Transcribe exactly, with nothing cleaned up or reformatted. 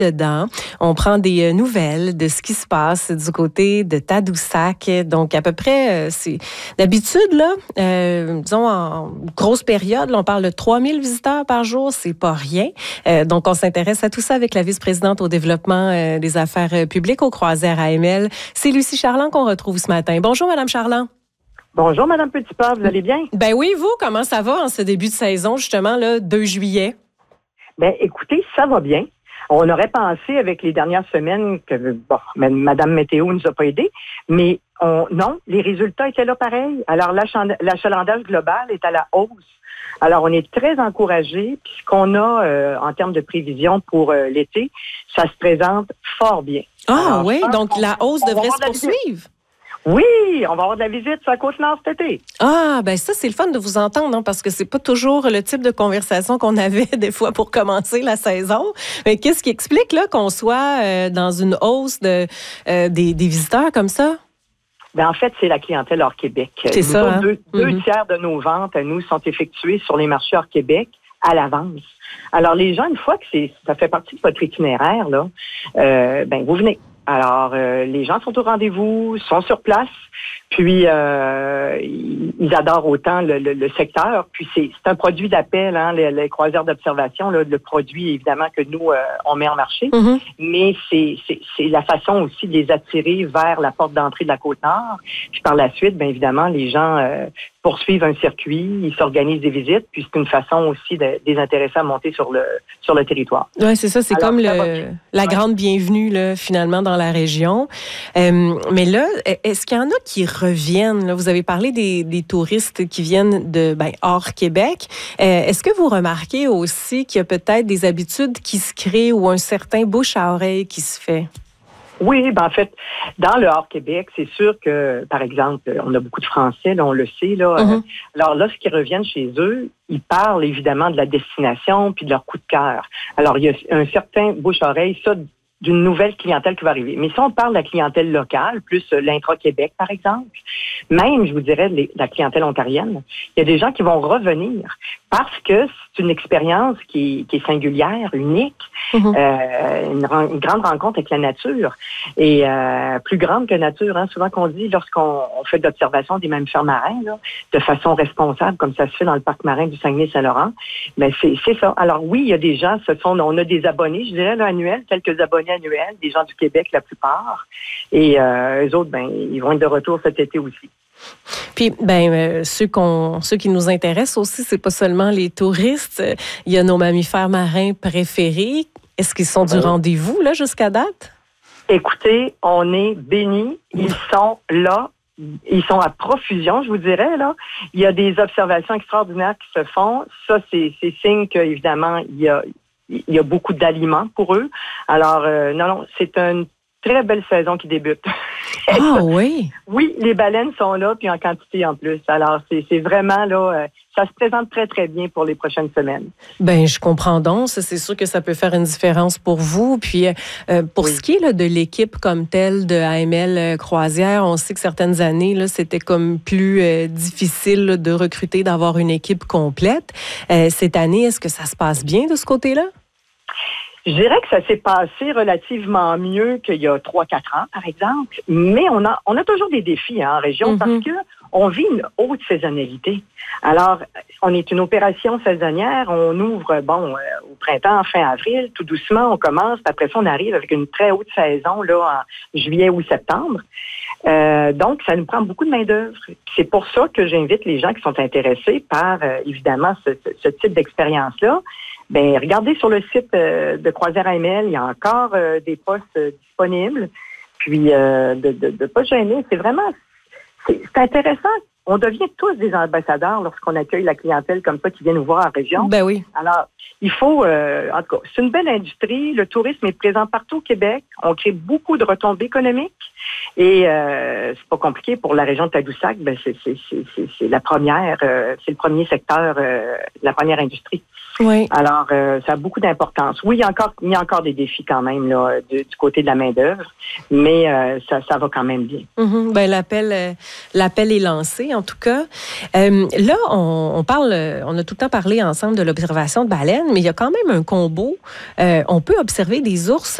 dedans. On prend des nouvelles de ce qui se passe du côté de Tadoussac. Donc, à peu près, c'est d'habitude, là, euh, disons, en grosse période, là, on parle de trois mille visiteurs par jour, c'est pas rien. Euh, donc, on s'intéresse à tout ça avec la vice-présidente au développement euh, des affaires publiques aux Croisières A M L. C'est Lucie Charland qu'on retrouve ce matin. Bonjour, Madame Charland. Bonjour, Madame Petitpas, vous allez bien? Ben oui, vous, comment ça va en ce début de saison, justement, là, deux juillet? Ben, écoutez, ça va bien. On aurait pensé avec les dernières semaines que, bon, Madame Météo nous a pas aidés, mais on, non, les résultats étaient là pareil. Alors, l'achalandage global est à la hausse. Alors, on est très encouragés. Puis, ce qu'on a euh, en termes de prévision pour euh, l'été, ça se présente fort bien. Ah oui, donc la hausse devrait se poursuivre. Oui, on va avoir de la visite sur la Côte-Nord cet été. Ah, ben ça, c'est le fun de vous entendre, hein, parce que c'est pas toujours le type de conversation qu'on avait des fois pour commencer la saison. Mais qu'est-ce qui explique là qu'on soit euh, dans une hausse de, euh, des, des visiteurs comme ça? Ben en fait, c'est la clientèle hors Québec. C'est ça, hein? Deux, deux mm-hmm. tiers de nos ventes, à nous, sont effectuées sur les marchés hors Québec à l'avance. Alors, les gens, une fois que c'est, ça fait partie de votre itinéraire, là, euh, ben vous venez. Alors, euh, les gens sont au rendez-vous, sont sur place, puis euh, ils adorent autant le, le, le secteur. Puis c'est, c'est un produit d'appel, hein, les, les croisières d'observation, là, le produit évidemment que nous, euh, on met en marché. Mm-hmm. Mais c'est, c'est, c'est la façon aussi de les attirer vers la porte d'entrée de la Côte-Nord. Puis par la suite, bien évidemment, les gens euh, poursuivent un circuit, ils s'organisent des visites, puis c'est une façon aussi de, de les intéresser à monter sur le, sur le territoire. Oui, c'est ça, c'est Alors, comme ça le, la grande bienvenue, là, finalement, dans la région. Euh, mais là, est-ce qu'il y en a qui reviennent? Là? Vous avez parlé des, des touristes qui viennent de ben, hors Québec. Euh, est-ce que vous remarquez aussi qu'il y a peut-être des habitudes qui se créent ou un certain bouche à oreille qui se fait? Oui, ben en fait, dans le hors-Québec, c'est sûr que, par exemple, on a beaucoup de Français, là, on le sait. Là. Mm-hmm. Alors, lorsqu'ils reviennent chez eux, ils parlent évidemment de la destination puis de leur coup de cœur. Alors, il y a un certain bouche-oreille, ça, d'une nouvelle clientèle qui va arriver. Mais si on parle de la clientèle locale, plus l'intra-Québec, par exemple, même, je vous dirais, les, la clientèle ontarienne, il y a des gens qui vont revenir parce que c'est une expérience qui, qui est singulière, unique, mm-hmm. euh, une, une grande rencontre avec la nature et euh, plus grande que nature. Hein, souvent qu'on dit, lorsqu'on on fait de l'observation des mammifères marins, là, de façon responsable, comme ça se fait dans le parc marin du Saguenay-Saint-Laurent, ben c'est, c'est ça. Alors oui, il y a des gens, ce sont, on a des abonnés, je dirais, là, annuels, quelques abonnés annuels, des gens du Québec la plupart. Et euh, eux autres, ben, ils vont être de retour cet été aussi. Puis, ben, euh, ceux, qu'on, ceux qui nous intéressent aussi, c'est pas seulement les touristes. Il y a nos mammifères marins préférés. Est-ce qu'ils sont du oui. rendez-vous, là, jusqu'à date? Écoutez, on est bénis. Ils sont là. Ils sont à profusion, je vous dirais, là. Il y a des observations extraordinaires qui se font. Ça, c'est, c'est signe qu'évidemment, il y a Il y a beaucoup d'aliments pour eux. Alors, euh, non, non, c'est une très belle saison qui débute. Ah oui? Oui, les baleines sont là, puis en quantité en plus. Alors, c'est, c'est vraiment, là, euh, ça se présente très, très bien pour les prochaines semaines. Bien, je comprends donc. C'est sûr que ça peut faire une différence pour vous. Puis, euh, pour oui. ce qui est là, de l'équipe comme telle de A M L Croisière, on sait que certaines années, là, c'était comme plus euh, difficile là, de recruter, d'avoir une équipe complète. Euh, cette année, est-ce que ça se passe bien de ce côté-là? Je dirais que ça s'est passé relativement mieux qu'il y a trois quatre ans, par exemple. Mais on a, on a toujours des défis hein, en région mm-hmm. parce que on vit une haute saisonnalité. Alors, on est une opération saisonnière. On ouvre, bon, euh, au printemps, fin avril, tout doucement, on commence. Puis après ça, on arrive avec une très haute saison là en juillet ou septembre. Euh, donc, ça nous prend beaucoup de main-d'œuvre. C'est pour ça que j'invite les gens qui sont intéressés par, euh, évidemment, ce, ce type d'expérience-là. Ben, regardez sur le site euh, de Croisière A M L, il y a encore euh, des postes euh, disponibles. Puis, euh, de ne de, de pas gêner, c'est vraiment, c'est, c'est intéressant. On devient tous des ambassadeurs lorsqu'on accueille la clientèle comme ça qui vient nous voir en région. Ben oui. Alors, il faut, euh, en tout cas, c'est une belle industrie. Le tourisme est présent partout au Québec. On crée beaucoup de retombées économiques. Et euh, c'est pas compliqué pour la région de Tadoussac. Ben c'est, c'est, c'est, c'est, c'est la première, euh, c'est le premier secteur, euh, la première industrie. Oui. Alors, euh, ça a beaucoup d'importance. Oui, il y a encore, il y a encore des défis quand même là, du, du côté de la main d'œuvre, mais euh, ça, ça va quand même bien. Mm-hmm. Ben l'appel, euh, l'appel est lancé. observer, en tout cas. Euh, là, on, on parle, on a tout le temps parlé ensemble de l'observation de baleines, mais il y a quand même un combo. Euh, on peut observer des ours